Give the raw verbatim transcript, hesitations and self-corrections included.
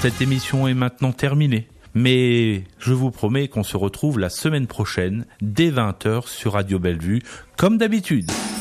Cette émission est maintenant terminée. Mais je vous promets qu'on se retrouve la semaine prochaine, dès vingt heures sur Radio Bellevue, comme d'habitude.